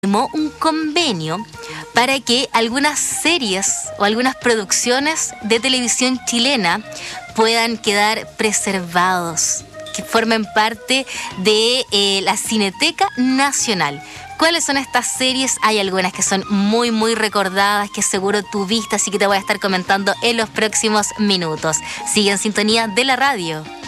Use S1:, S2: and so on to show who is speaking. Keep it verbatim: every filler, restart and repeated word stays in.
S1: firmó un convenio para que algunas series o algunas producciones de televisión chilena puedan quedar preservados, que formen parte de eh, la Cineteca Nacional. ¿Cuáles son estas series? Hay algunas que son muy, muy recordadas, que seguro tú viste, así que te voy a estar comentando en los próximos minutos. Sigue en sintonía de la radio.